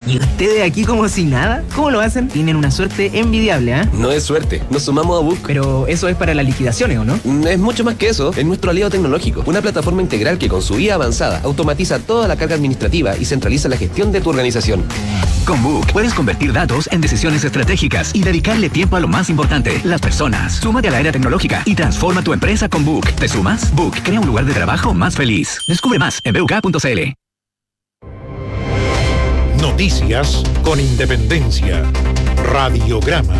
¿Y ustedes aquí como si nada? ¿Cómo lo hacen? Tienen una suerte envidiable, ¿eh? No es suerte, nos sumamos a Book. Pero eso es para las liquidaciones, ¿o no? Es mucho más que eso, es nuestro aliado tecnológico. Una plataforma integral que con su IA avanzada automatiza toda la carga administrativa y centraliza la gestión de tu organización. Con Book puedes convertir datos en decisiones estratégicas y dedicarle tiempo a lo más importante, las personas. Súmate a la era tecnológica y transforma tu empresa con Book. ¿Te sumas? Book crea un lugar de trabajo más feliz. Descubre más en buk.cl. Noticias con Independencia. Radiograma.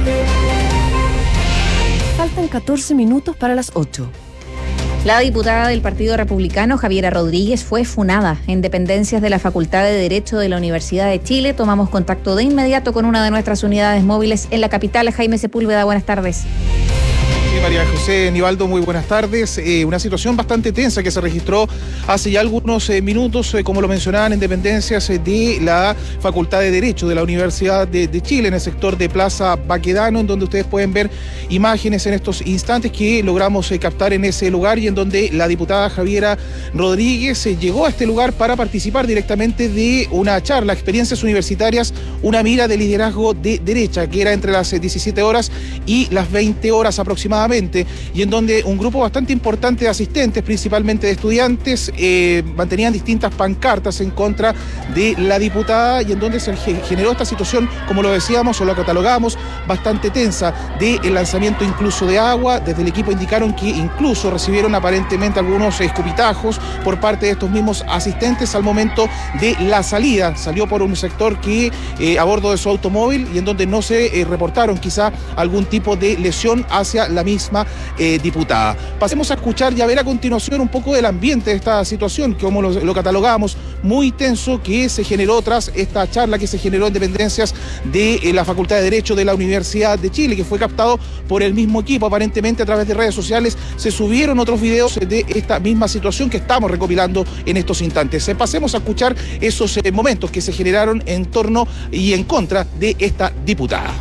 Faltan 14 minutos para las 8. La diputada del Partido Republicano, Javiera Rodríguez, fue funada en dependencias de la Facultad de Derecho de la Universidad de Chile. Tomamos contacto de inmediato con una de nuestras unidades móviles en la capital. Jaime Sepúlveda, buenas tardes. Sí, María José Nivaldo, muy buenas tardes. Una situación bastante tensa que se registró hace ya algunos minutos, como lo mencionaban, en dependencias de la Facultad de Derecho de la Universidad de Chile, en el sector de Plaza Baquedano, en donde ustedes pueden ver imágenes en estos instantes que logramos captar en ese lugar y en donde la diputada Javiera Rodríguez llegó a este lugar para participar directamente de una charla, experiencias universitarias, una mira de liderazgo de derecha, que era entre las 17 horas y las 20 horas aproximadamente, y en donde un grupo bastante importante de asistentes, principalmente de estudiantes, mantenían distintas pancartas en contra de la diputada, y en donde se generó esta situación, como lo decíamos o lo catalogamos, bastante tensa, del lanzamiento incluso de agua. Desde el equipo indicaron que incluso recibieron aparentemente algunos escupitajos por parte de estos mismos asistentes al momento de la salida. Salió por un sector que a bordo de su automóvil, y en donde no se reportaron quizá algún tipo de lesión hacia la misma diputada. Pasemos a escuchar y a ver a continuación un poco del ambiente de esta situación, que como lo catalogamos, muy tenso, que se generó tras esta charla que se generó en dependencias de la Facultad de Derecho de la Universidad de Chile, que fue captado por el mismo equipo. Aparentemente a través de redes sociales se subieron otros videos de esta misma situación que estamos recopilando en estos instantes. Pasemos a escuchar esos momentos que se generaron en torno y en contra de esta diputada.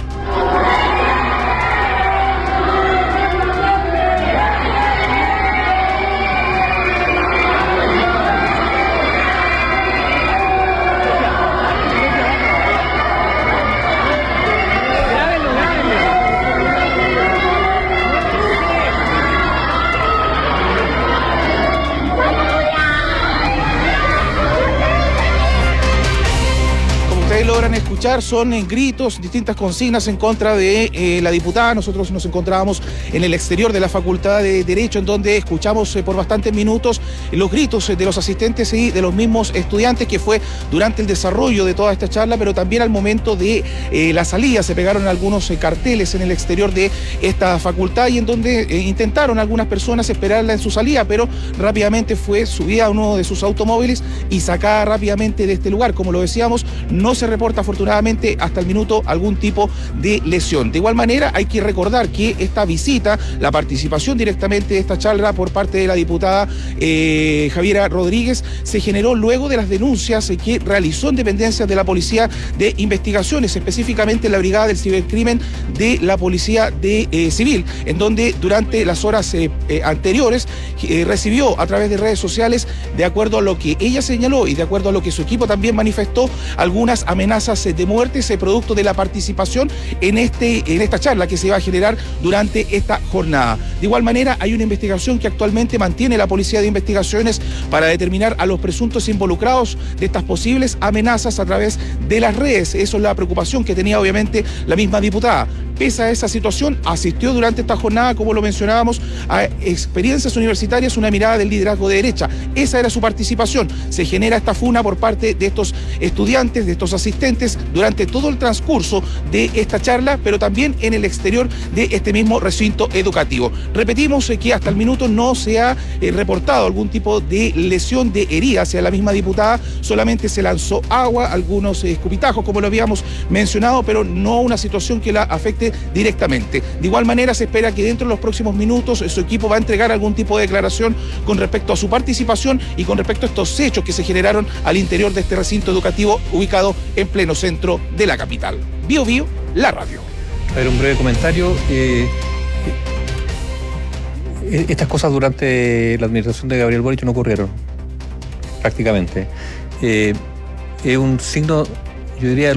Logran escuchar, son gritos, distintas consignas en contra de la diputada. Nosotros nos encontrábamos en el exterior de la Facultad de Derecho, en donde escuchamos por bastantes minutos los gritos de los asistentes y de los mismos estudiantes, que fue durante el desarrollo de toda esta charla, pero también al momento de la salida. Se pegaron algunos carteles en el exterior de esta facultad, y en donde intentaron algunas personas esperarla en su salida, pero rápidamente fue subida a uno de sus automóviles y sacada rápidamente de este lugar. Como lo decíamos, no se reporta afortunadamente hasta el minuto algún tipo de lesión. De igual manera, hay que recordar que esta visita, la participación directamente de esta charla por parte de la diputada Javiera Rodríguez, se generó luego de las denuncias que realizó en dependencias de la Policía de Investigaciones, específicamente la Brigada del Cibercrimen de la Policía Civil, en donde durante las horas anteriores recibió a través de redes sociales, de acuerdo a lo que ella señaló y de acuerdo a lo que su equipo también manifestó, algunas amenazas de muerte, producto de la participación en esta charla que se iba a generar durante esta jornada. De igual manera, hay una investigación que actualmente mantiene la Policía de Investigaciones para determinar a los presuntos involucrados de estas posibles amenazas a través de las redes. Eso es la preocupación que tenía obviamente la misma diputada. Pese a esa situación, asistió durante esta jornada, como lo mencionábamos, a experiencias universitarias, una mirada del liderazgo de derecha. Esa era su participación. Se genera esta funa por parte de estos estudiantes, de estos asistentes, durante todo el transcurso de esta charla, pero también en el exterior de este mismo recinto educativo. Repetimos que hasta el minuto no se ha reportado algún tipo de lesión, de herida hacia la misma diputada. Solamente se lanzó agua, algunos escupitajos, como lo habíamos mencionado, pero no una situación que la afecte directamente. De igual manera, se espera que dentro de los próximos minutos su equipo va a entregar algún tipo de declaración con respecto a su participación y con respecto a estos hechos que se generaron al interior de este recinto educativo ubicado en pleno centro de la capital. Bio Bio, la radio. A ver, un breve comentario. Estas cosas durante la administración de Gabriel Boric no ocurrieron, prácticamente. Es un signo, yo diría,